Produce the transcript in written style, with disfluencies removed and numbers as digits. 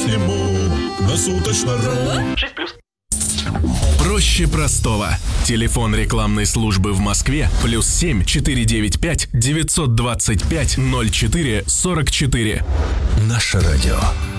ему на суточно.ру. 6+. Проще простого. Телефон рекламной службы в Москве +7 495 925 04 44. Наше радио.